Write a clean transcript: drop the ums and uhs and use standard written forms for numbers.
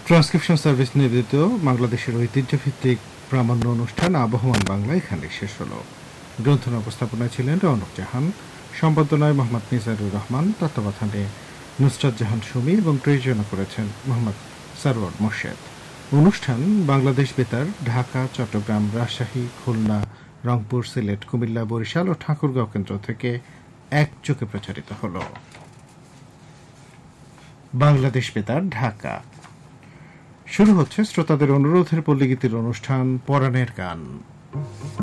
Transcription service নিবেদিত বাংলাদেশের ঐতিহ্যভিত্তিক প্রামাণ্য অনুষ্ঠান আবহমান বাংলা এখানে শেষ হল। গ্রন্থনা উপস্থাপনায় ছিলেন রৌনক জাহান, সম্পাদনায় মোহাম্মদ নিজারুর রহমান, তত্ত্বাবধানে নুসরাত জাহান সুমি এবং প্রযোজনা করেছেন মোহাম্মদ সরওয়ার মোর্শেদ। অনুষ্ঠান বাংলাদেশ বেতার ঢাকা, চট্টগ্রাম, রাজশাহী, খুলনা, রংপুর, সিলেট, কুমিল্লা, বরিশাল ও ঠাকুরগাঁও কেন্দ্র থেকে একযোগে প্রচারিত হল। বাংলাদেশ বেতার ঢাকা। শুরু হচ্ছে শ্রোতাদের অনুরোধের পল্লীগীতির অনুষ্ঠান পরাণের গান।